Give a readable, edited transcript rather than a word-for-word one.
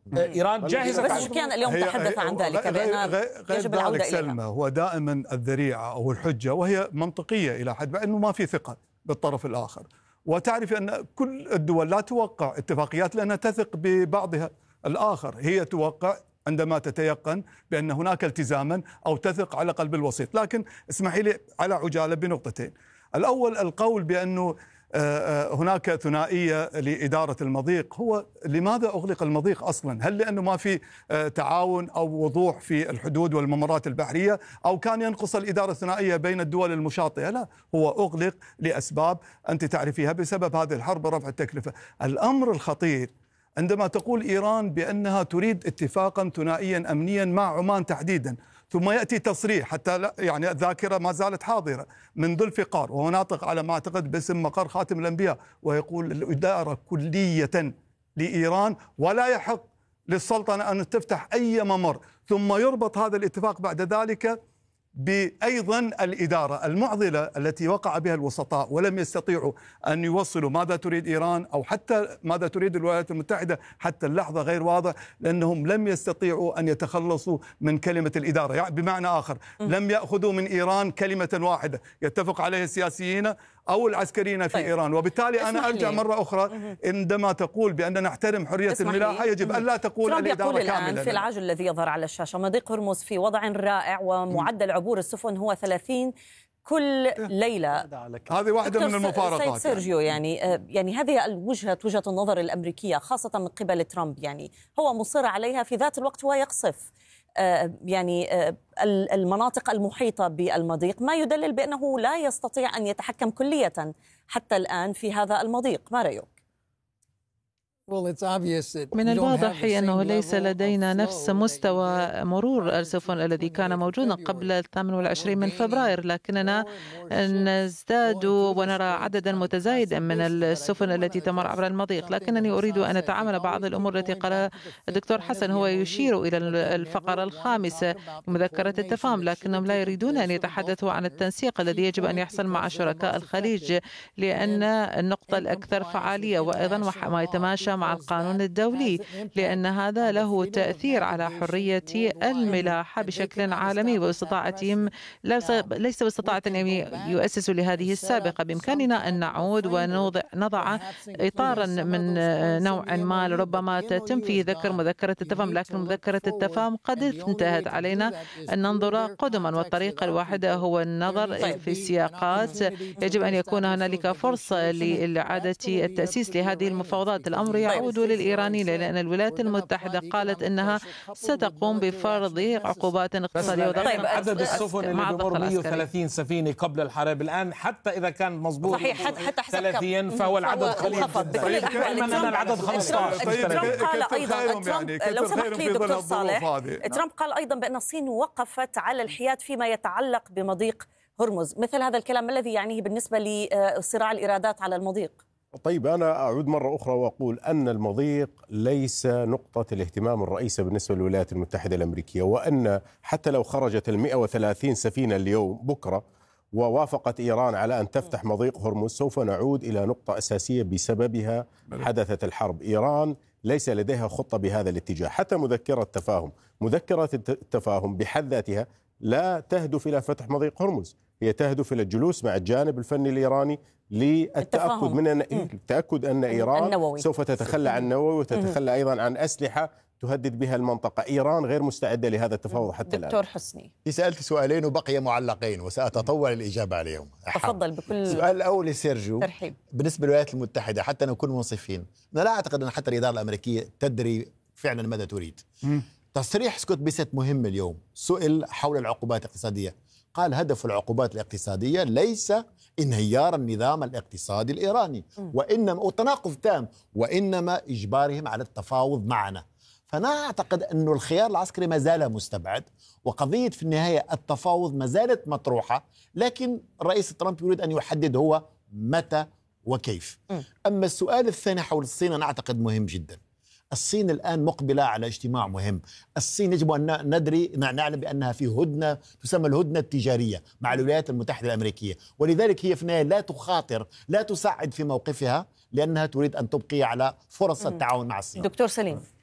إيران جاهزة. بس كان اليوم تحدث عن ذلك بأن يجب العودة إليها. هو دائما الذريعة أو الحجة، وهي منطقية إلى حد أنه ما في ثقة بالطرف الآخر. وتعرف أن كل الدول لا توقع اتفاقيات لأنها تثق ببعضها الآخر، هي توقع عندما تتيقن بأن هناك التزاما أو تثق على قلب الوسيط. لكن اسمحي لي على عجالة بنقطتين. الأول، القول بأنه هناك ثنائية لإدارة المضيق. هو لماذا أغلق المضيق أصلا؟ هل لأنه ما في تعاون أو وضوح في الحدود والممرات البحرية، أو كان ينقص الإدارة الثنائية بين الدول المشاطئة؟ لا، هو أغلق لأسباب أنت تعرفيها، بسبب هذه الحرب ورفع التكلفة. الأمر الخطير عندما تقول إيران بأنها تريد اتفاقا ثنائيا أمنيا مع عمان تحديدا، ثم يأتي تصريح، حتى لا يعني الذاكرة ما زالت حاضرة، من ذو الفقار، وهو ناطق على ما أعتقد باسم مقر خاتم الأنبياء، ويقول الإدارة كلية لإيران ولا يحق للسلطنة أن تفتح أي ممر، ثم يربط هذا الاتفاق بعد ذلك بأيضا الإدارة المعضلة التي وقع بها الوسطاء ولم يستطيعوا أن يوصلوا ماذا تريد إيران أو حتى ماذا تريد الولايات المتحدة حتى اللحظة غير واضح، لأنهم لم يستطيعوا أن يتخلصوا من كلمة الإدارة. يعني بمعنى آخر لم يأخذوا من إيران كلمة واحدة يتفق عليها السياسيين أو العسكريين في إيران. وبالتالي أنا أرجع مرة أخرى، عندما تقول بأننا نحترم حرية الملاحة يجب أن لا تقول الإدارة كاملة. في العجل الذي يظهر على الشاشة مضيق هرمز في وضع رائع، ومعدل عبور السفن هو 30 كل ليلة. هذه واحدة من المفارقات. سيد سيرجيو، يعني هذه وجهة النظر الأمريكية خاصة من قبل ترامب، يعني هو مصر عليها، في ذات الوقت هو يقصف المناطق المحيطة بالمضيق، ما يدلل بأنه لا يستطيع أن يتحكم كلية حتى الآن في هذا المضيق. ما رأيك؟ من الواضح أنه ليس لدينا نفس مستوى مرور السفن الذي كان موجودا قبل 28 من فبراير، لكننا نزداد ونرى عددا متزايدا من السفن التي تمر عبر المضيق. لكنني أريد أن أتعامل بعض الأمور التي قالها الدكتور حسن. هو يشير إلى الفقرة الخامسة مذكرة التفاهم، لكنهم لا يريدون أن يتحدثوا عن التنسيق الذي يجب أن يحصل مع شركاء الخليج، لأن النقطة الأكثر فعالية وأيضا ما يتماشى مع القانون الدولي، لأن هذا له تأثير على حرية الملاحة بشكل عالمي واستطاعتهم. ليس باستطاعة أن يؤسسوا لهذه السابقة. بإمكاننا أن نعود ونضع إطارا من نوع ما ربما تتم فيه ذكر مذكرة التفاهم، لكن مذكرة التفاهم قد انتهت. علينا أن ننظر قدما، والطريقة الواحدة هو النظر في السياقات. يجب أن يكون هنالك فرصة لإعادة التأسيس لهذه المفاوضات. الأمر يعود للإيرانيين، لأن الولايات المتحدة قالت أنها ستقوم بفرض عقوبات اقتصادية. طيب عدد السفن اللي بمر 130 سفينة قبل الحرب، الآن حتى إذا كان مضبوط صحيح حتى 30 فهو العدد قليل جدا. علما أن العدد 15. ترامب قال أيضا، لو سمحت لي دكتور صالح، ترامب قال أيضا بأن الصين وقفت على الحياد فيما يتعلق بمضيق هرمز. مثل هذا الكلام ما الذي يعنيه بالنسبة لصراع الإيرادات على المضيق؟ طيب أنا أعود مرة أخرى وأقول أن المضيق ليس نقطة الاهتمام الرئيسة بالنسبة للولايات المتحدة الأمريكية، وأن حتى لو خرجت 130 سفينة اليوم بكرة ووافقت إيران على أن تفتح مضيق هرمز، سوف نعود إلى نقطة أساسية بسببها حدثت الحرب. إيران ليس لديها خطة بهذا الاتجاه. حتى مذكرة التفاهم بحد ذاتها لا تهدف إلى فتح مضيق هرمز، هي تهدف إلى الجلوس مع الجانب الفني الإيراني للتأكد من أن إيران النووي. سوف تتخلى عن النووي وتتخلى أيضا عن أسلحة تهدد بها المنطقة. إيران غير مستعدة لهذا التفاوض حتى الآن. دكتور حسني، سألت سؤالين وبقي معلقين وسأتطور الإجابة عليهم. تفضل بكل. السؤال الأول لسيرجيو، ترحيب. بالنسبة للولايات المتحدة حتى نكون منصفين، أنا لا أعتقد أن حتى الإدارة الأمريكية تدري فعلا ماذا تريد. تصريح سكوت بيسيت مهم اليوم، سئل حول العقوبات الاقتصادية، قال هدف العقوبات الاقتصادية ليس انهيار النظام الاقتصادي الإيراني وتناقض تام، وإنما إجبارهم على التفاوض معنا. فأنا أعتقد أن الخيار العسكري ما زال مستبعد، وقضية في النهاية التفاوض ما زالت مطروحة، لكن الرئيس ترامب يريد أن يحدد هو متى وكيف. أما السؤال الثاني حول الصين، أنا أعتقد مهم جدا. الصين الآن مقبلة على اجتماع مهم. الصين يجب أن نعلم بأنها في هدنة تسمى الهدنة التجارية مع الولايات المتحدة الأمريكية، ولذلك هي في النهاية لا تخاطر، لا تساعد في موقفها، لأنها تريد أن تبقي على فرص التعاون مع الصين. دكتور سليم.